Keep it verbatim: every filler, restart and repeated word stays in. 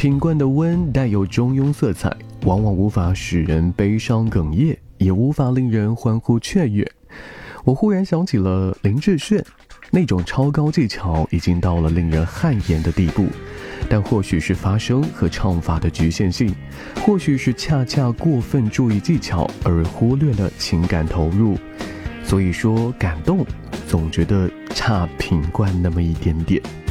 品冠的温带有中庸色彩，往往无法使人悲伤哽咽，也无法令人欢呼雀跃。我忽然想起了林志炫，那种超高技巧已经到了令人汗颜的地步，但或许是发声和唱法的局限性，或许是恰恰过分注意技巧而忽略了情感投入，所以说感动总觉得差品冠那么一点点。